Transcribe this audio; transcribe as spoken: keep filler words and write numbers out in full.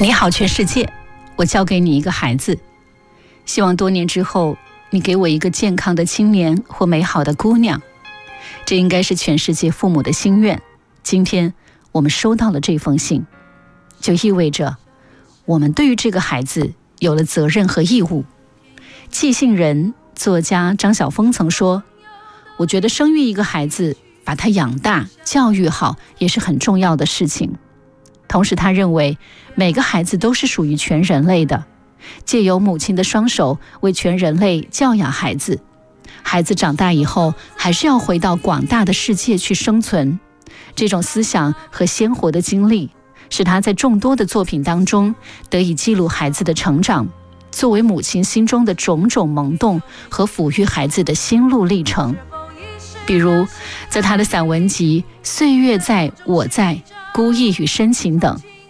你好，全世界，我交给你一个孩子，希望多年之后，你给我一个健康的青年或美好的姑娘。这应该是全世界父母的心愿。今天我们收到了这封信，就意味着我们对于这个孩子有了责任和义务。寄信人作家张晓峰曾说，我觉得生育一个孩子，把他养大教育好也是很重要的事情。同时他认为每个孩子都是属于全人类的，借由母亲的双手为全人类教养孩子，孩子长大以后还是要回到广大的世界去生存。这种思想和鲜活的经历使他在众多的作品当中得以记录孩子的成长，作为母亲心中的种种萌动和抚育孩子的心路历程。比如在他的散文集《岁月在我在》、孤意与深情等，